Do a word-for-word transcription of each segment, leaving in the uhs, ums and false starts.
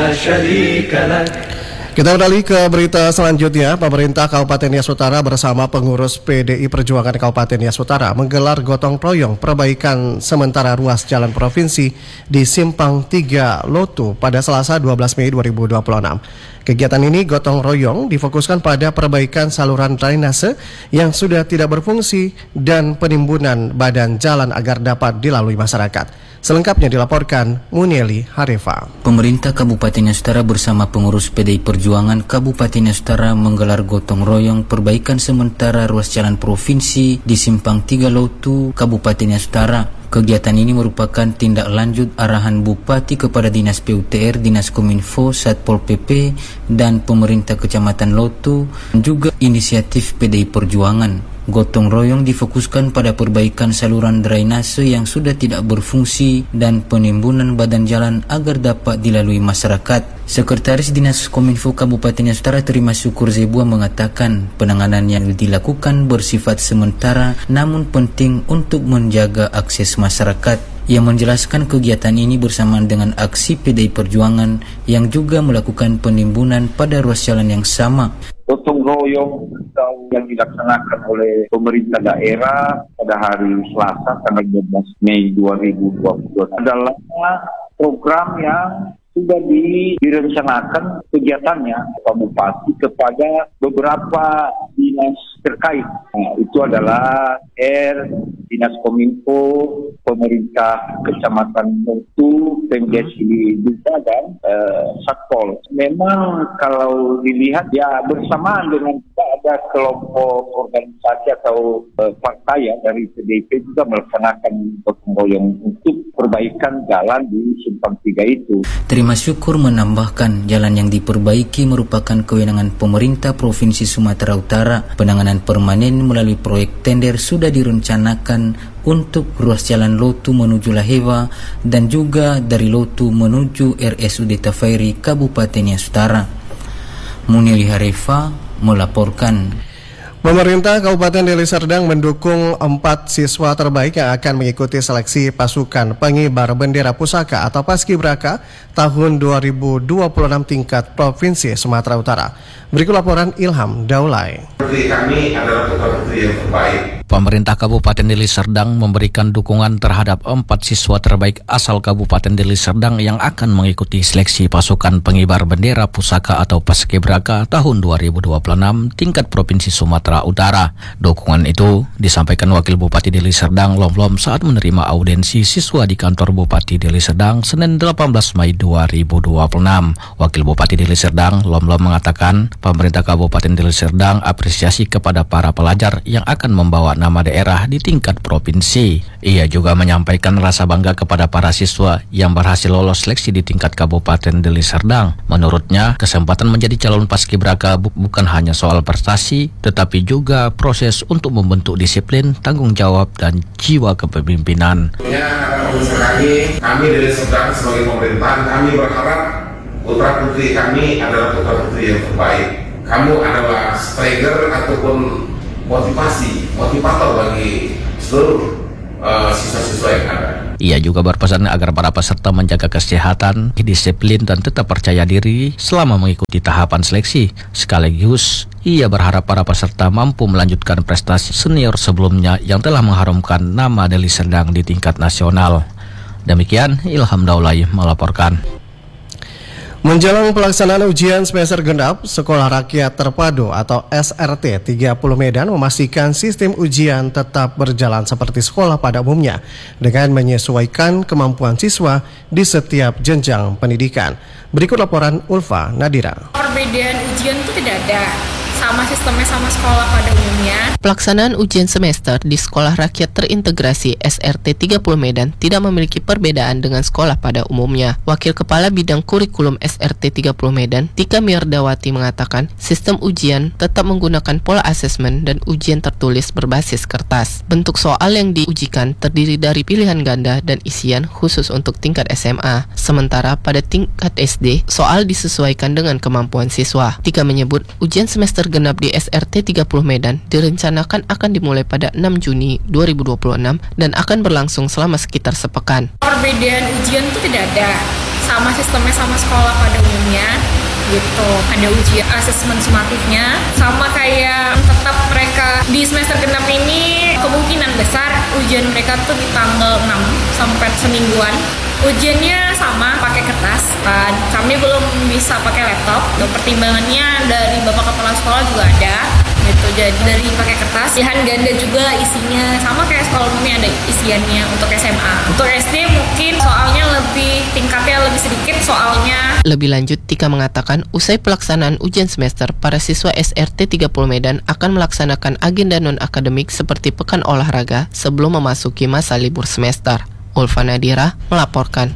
لا شريك لك. Kita beralih ke berita selanjutnya. Pemerintah Kabupaten Nias Utara bersama pengurus P D I Perjuangan Kabupaten Nias Utara menggelar gotong royong perbaikan sementara ruas jalan provinsi di Simpang tiga Lotu pada Selasa dua belas Mei dua ribu dua puluh enam. Kegiatan ini gotong royong difokuskan pada perbaikan saluran drainase yang sudah tidak berfungsi dan penimbunan badan jalan agar dapat dilalui masyarakat. Selengkapnya dilaporkan Munieli Harefa. Pemerintah Kabupaten Nias Utara bersama pengurus P D I Perjuangan Kabupaten Nias Utara menggelar gotong royong perbaikan sementara ruas jalan provinsi di Simpang tiga Lotu, Kabupaten Nias Utara. Kegiatan ini merupakan tindak lanjut arahan Bupati kepada Dinas P U T R, Dinas Kominfo, Satpol P P, dan pemerintah Kecamatan Lotu, dan juga inisiatif P D I Perjuangan. Gotong royong difokuskan pada perbaikan saluran drainase yang sudah tidak berfungsi dan penimbunan badan jalan agar dapat dilalui masyarakat. Sekretaris Dinas Kominfo Kabupaten Nias Utara Terima Syukur Zebua mengatakan penanganan yang dilakukan bersifat sementara namun penting untuk menjaga akses masyarakat. Ia menjelaskan kegiatan ini bersamaan dengan aksi P D I Perjuangan yang juga melakukan penimbunan pada ruas jalan yang sama. Gotong royong yang dilaksanakan oleh pemerintah daerah pada hari Selasa tanggal dua belas Mei dua ribu dua puluh dua adalah program yang sudah direncanakan kegiatannya Pak Bupati kepada beberapa dinas terkait. Nah, itu adalah R, Dinas Kominfo, pemerintah Kecamatan Lotu, Pemdes Duta dan uh, Satpol. Memang kalau dilihat ya bersamaan dengan ada kelompok organisasi atau uh, partai ya dari P D I P juga melaksanakan gotong royong untuk perbaikan jalan di Simpang tiga itu. Terima Syukur menambahkan jalan yang diperbaiki merupakan kewenangan pemerintah Provinsi Sumatera Utara. Penanganan permanen melalui proyek tender sudah direncanakan untuk ruas jalan Lotu menuju Laheva dan juga dari Lotu menuju R S U D Tafairi Kabupaten Nias Utara. Munieli Harefa melaporkan. Pemerintah Kabupaten Deli Serdang mendukung empat siswa terbaik yang akan mengikuti seleksi pasukan pengibar bendera pusaka atau Paskibraka tahun dua ribu dua puluh enam tingkat Provinsi Sumatera Utara. Berikut laporan Ilham Daulay. Putri kami adalah putra-putri yang terbaik. Pemerintah Kabupaten Deli Serdang memberikan dukungan terhadap empat siswa terbaik asal Kabupaten Deli Serdang yang akan mengikuti seleksi pasukan pengibar bendera pusaka atau Paskibraka tahun dua ribu dua puluh enam tingkat Provinsi Sumatera Utara. Dukungan itu disampaikan Wakil Bupati Deli Serdang Lomlom saat menerima audensi siswa di kantor Bupati Deli Serdang Senin delapan belas Mei dua ribu dua puluh enam. Wakil Bupati Deli Serdang Lomlom mengatakan pemerintah Kabupaten Deli Serdang apresiasi kepada para pelajar yang akan membawa nama daerah di tingkat provinsi. Ia juga menyampaikan rasa bangga kepada para siswa yang berhasil lolos seleksi di tingkat Kabupaten Deli Serdang. Menurutnya, kesempatan menjadi calon paskibraka bu- bukan hanya soal prestasi, tetapi juga proses untuk membentuk disiplin, tanggung jawab, dan jiwa kepemimpinan. Ya, kami, kami Deli Serdang sebagai pemerintahan, kami berharap putra putri kami adalah putra putri yang terbaik. Kamu adalah trigger ataupun motivasi, motivator bagi seluruh uh, siswa-siswa yang ada. Ia juga berpesan agar para peserta menjaga kesehatan, disiplin, dan tetap percaya diri selama mengikuti tahapan seleksi. Sekaligus, ia berharap para peserta mampu melanjutkan prestasi senior sebelumnya yang telah mengharumkan nama Deli Serdang di tingkat nasional. Demikian, Ilham Daulay melaporkan. Menjelang pelaksanaan ujian semester genap, Sekolah Rakyat Terpadu atau S R T tiga puluh Medan memastikan sistem ujian tetap berjalan seperti sekolah pada umumnya dengan menyesuaikan kemampuan siswa di setiap jenjang pendidikan. Berikut laporan Ulfa Nadira. Perbedaan ujian itu tidak ada, sama sistemnya sama sekolah pada umumnya. Pelaksanaan ujian semester di Sekolah Rakyat Terintegrasi S R T tiga puluh Medan tidak memiliki perbedaan dengan sekolah pada umumnya. Wakil Kepala Bidang Kurikulum S R T tiga puluh Medan, Tika Mirdawati mengatakan, sistem ujian tetap menggunakan pola asesmen dan ujian tertulis berbasis kertas. Bentuk soal yang diujikan terdiri dari pilihan ganda dan isian khusus untuk tingkat S M A. Sementara pada tingkat S D, soal disesuaikan dengan kemampuan siswa. Tika menyebut, ujian semester genap di S R T tiga puluh Medan direncanakan akan dimulai pada enam Juni dua ribu dua puluh enam dan akan berlangsung selama sekitar sepekan. Perbedaan ujian itu tidak ada, sama sistemnya sama sekolah pada umumnya. gitu. Ada ujian asesmen sumatifnya, sama kayak tetap mereka di semester genap ini kemungkinan besar ujian mereka tuh di tanggal enam sampai semingguan. Ujiannya sama pakai kertas, kan kami belum bisa pakai laptop. Pertimbangannya dari Bapak Kepala Sekolah juga ada gitu, jadi dari pakai kertas, pilihan ganda juga isinya sama kayak sekolah umumnya, ada isiannya untuk S M A. Untuk S D mungkin soalnya lebih tingkatnya lebih sedikit soalnya. Lebih lanjut, Tika mengatakan usai pelaksanaan ujian semester, para siswa S R T tiga puluh Medan akan melaksanakan agenda non-akademik seperti pekan olahraga sebelum memasuki masa libur semester. Ulfa Nadira melaporkan.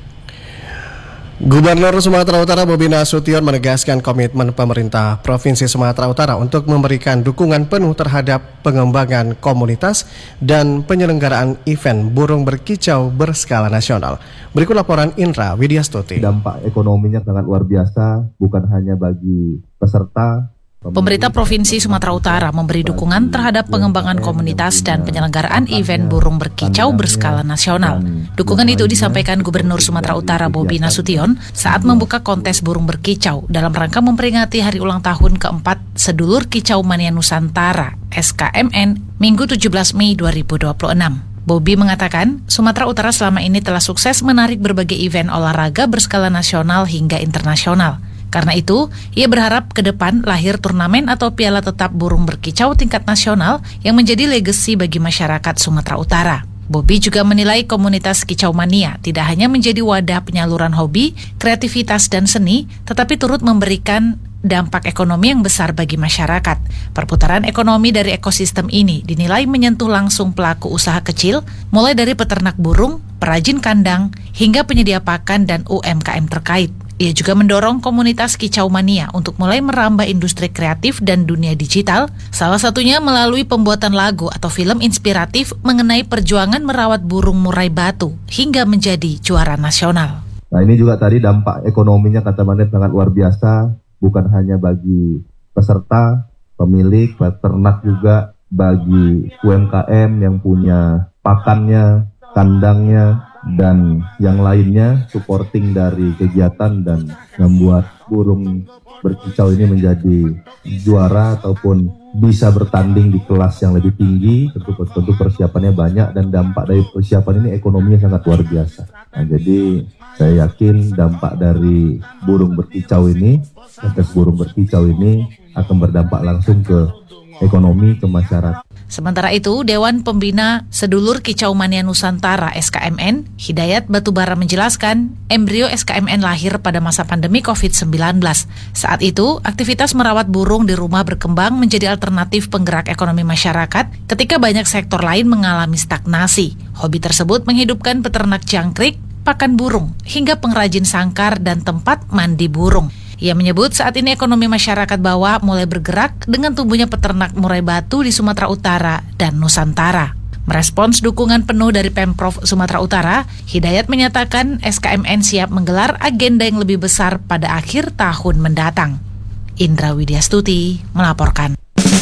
Gubernur Sumatera Utara Bobi Nasution menegaskan komitmen pemerintah Provinsi Sumatera Utara untuk memberikan dukungan penuh terhadap pengembangan komunitas dan penyelenggaraan event burung berkicau berskala nasional. Berikut laporan Indra Widyastuti. Dampak ekonominya sangat luar biasa, bukan hanya bagi peserta. Pemerintah Provinsi Sumatera Utara memberi dukungan terhadap pengembangan komunitas dan penyelenggaraan event burung berkicau berskala nasional. Dukungan itu disampaikan Gubernur Sumatera Utara Bobi Nasution saat membuka kontes burung berkicau dalam rangka memperingati hari ulang tahun keempat Sedulur Kicau Mania Nusantara S K M N Minggu tujuh belas Mei dua ribu dua puluh enam. Bobi mengatakan, Sumatera Utara selama ini telah sukses menarik berbagai event olahraga berskala nasional hingga internasional. Karena itu, ia berharap ke depan lahir turnamen atau piala tetap burung berkicau tingkat nasional yang menjadi legasi bagi masyarakat Sumatera Utara. Bobi juga menilai komunitas Kicau Mania tidak hanya menjadi wadah penyaluran hobi, kreativitas, dan seni, tetapi turut memberikan dampak ekonomi yang besar bagi masyarakat. Perputaran ekonomi dari ekosistem ini dinilai menyentuh langsung pelaku usaha kecil, mulai dari peternak burung, perajin kandang, hingga penyedia pakan dan U M K M terkait. Ia juga mendorong komunitas Kicau Mania untuk mulai merambah industri kreatif dan dunia digital, salah satunya melalui pembuatan lagu atau film inspiratif mengenai perjuangan merawat burung murai batu hingga menjadi juara nasional. Nah, ini juga tadi dampak ekonominya kata Mandet sangat luar biasa, bukan hanya bagi peserta, pemilik, peternak, juga bagi U M K M yang punya pakannya, kandangnya, dan yang lainnya, supporting dari kegiatan dan membuat burung berkicau ini menjadi juara ataupun bisa bertanding di kelas yang lebih tinggi. Tentu, tentu persiapannya banyak dan dampak dari persiapan ini ekonominya sangat luar biasa. Nah, jadi saya yakin dampak dari burung berkicau ini, kontes burung berkicau ini akan berdampak langsung ke ekonomi, ke masyarakat. Sementara itu, Dewan Pembina Sedulur Kicau Mania Nusantara S K M N, Hidayat Batubara menjelaskan, embrio S K M N lahir pada masa pandemi covid sembilan belas. Saat itu, aktivitas merawat burung di rumah berkembang menjadi alternatif penggerak ekonomi masyarakat ketika banyak sektor lain mengalami stagnasi. Hobi tersebut menghidupkan peternak jangkrik, pakan burung, hingga pengrajin sangkar dan tempat mandi burung. Ia menyebut saat ini ekonomi masyarakat bawah mulai bergerak dengan tumbuhnya peternak murai batu di Sumatera Utara dan Nusantara. Merespons dukungan penuh dari Pemprov Sumatera Utara, Hidayat menyatakan S K M N siap menggelar agenda yang lebih besar pada akhir tahun mendatang. Indra Widyastuti melaporkan.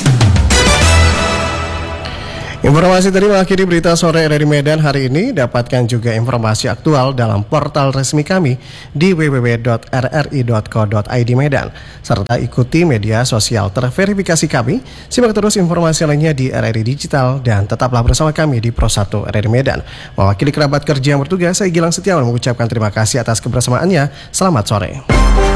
Informasi tadi mengakhiri berita sore R R I Medan hari ini. Dapatkan juga informasi aktual dalam portal resmi kami di w w w dot r r i dot co dot i d Medan. Serta ikuti media sosial terverifikasi kami. Simak terus informasi lainnya di R R I Digital dan tetaplah bersama kami di Pro satu R R I Medan. Mewakili kerabat kerja yang bertugas, saya Gilang Setiawan mengucapkan terima kasih atas kebersamaannya. Selamat sore.